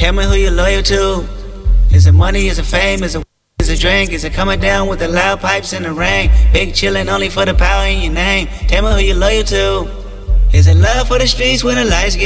Tell me who you're loyal to. Is it money, is it fame, is it drink? Is it coming down with the loud pipes in the rain? Big chillin' only for the power in your name. Tell me who you're loyal to. Is it love for the streets when the lights get